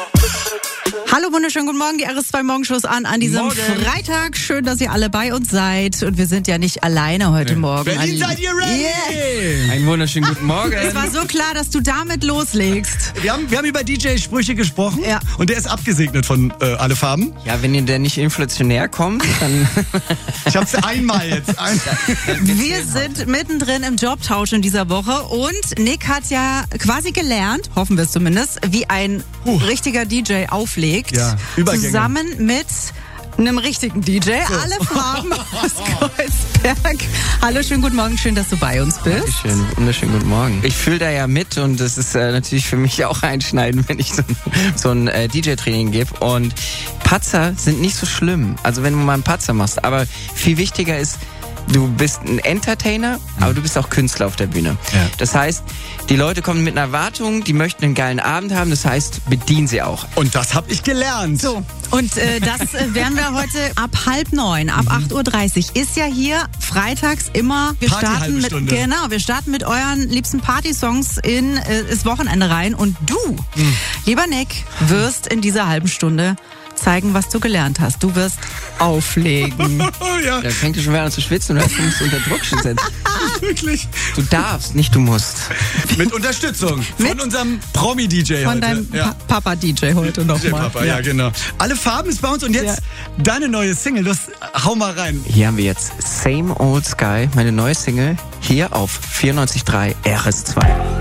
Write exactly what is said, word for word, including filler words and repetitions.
Hallo, wunderschönen guten Morgen, die R S zwei Morgenshows an an diesem Morgen. Freitag. Schön, dass ihr alle bei uns seid. Und wir sind ja nicht alleine heute Morgen. Berlin, seid ihr ready? Yeah. Einen wunderschönen guten Morgen. Es war so klar, dass du damit loslegst. Wir haben, wir haben über D J-Sprüche gesprochen Ja. und der ist abgesegnet von äh, Alle Farben. Ja, wenn ihr denn nicht inflationär kommt, dann... Ich hab's einmal jetzt. Ein Wir sind mittendrin im Jobtausch in dieser Woche und Nick hat ja quasi gelernt, hoffen wir es zumindest, wie ein Puh. richtiger D J auflegt. Ja, Übergänge. Zusammen mit einem richtigen D J. Alle Farben aus Kreuzberg. Hallo, schönen guten Morgen, schön, dass du bei uns bist. Dankeschön, wunderschönen guten Morgen. Ich fühle da ja mit und es ist äh, natürlich für mich auch einschneidend, wenn ich so, so ein äh, D J-Training gebe. Und Patzer sind nicht so schlimm, also wenn du mal einen Patzer machst. Aber viel wichtiger ist, du bist ein Entertainer, aber du bist auch Künstler auf der Bühne. Ja. Das heißt, die Leute kommen mit einer Erwartung, die möchten einen geilen Abend haben, das heißt, bedien sie auch. Und das hab ich gelernt. So, und äh, das äh, werden wir heute ab halb neun, ab acht Uhr dreißig. Ist ja hier freitags immer, wir Party, starten halbe mit, Stunde. genau, wir starten mit euren liebsten Partysongs in äh, das Wochenende rein. Und du, Hm. lieber Nick, wirst in dieser halben Stunde zeigen, was du gelernt hast. Du wirst auflegen. Oh ja, Da fängt ihr schon wieder an zu schwitzen und du musst unter Druck setzen. wirklich. Du darfst, nicht du musst. Mit Unterstützung von Mit- unserem Promi-D J Von heute. deinem ja. Pa- Papa-D J heute D J nochmal. Papa, ja. genau. Alle Farben ist bei uns und jetzt deine neue Single. Los, hau mal rein. Hier haben wir jetzt Same Old Sky, meine neue Single, hier auf vierundneunzig Komma drei R S zwei.